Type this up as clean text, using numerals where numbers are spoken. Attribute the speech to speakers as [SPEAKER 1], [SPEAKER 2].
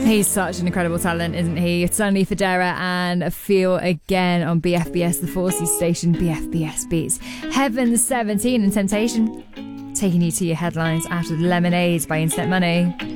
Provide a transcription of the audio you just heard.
[SPEAKER 1] He's such an incredible talent, isn't he? Sonny Fodera and Feel Again on BFBS, the Forces station. BFBS beats Heaven 17 and Temptation. Taking you to your headlines after Lemonade by Internet Money.